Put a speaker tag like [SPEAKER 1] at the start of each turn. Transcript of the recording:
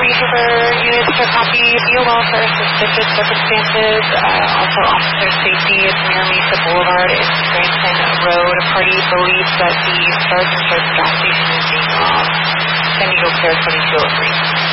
[SPEAKER 1] Trooper units to copy field for suspicious circumstances. Also, officer safety. It's near Mesa Boulevard in Scranton Road. A party believes that the Stars and Stripes gas station is being robbed. San Diego Clear 2203.